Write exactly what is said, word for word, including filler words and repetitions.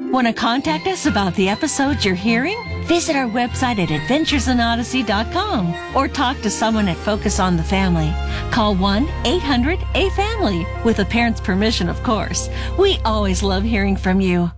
Want to contact us about the episodes you're hearing? Visit our website at adventures in odyssey dot com or talk to someone at Focus on the Family. Call one eight hundred A family with a parent's permission, of course. We always love hearing from you.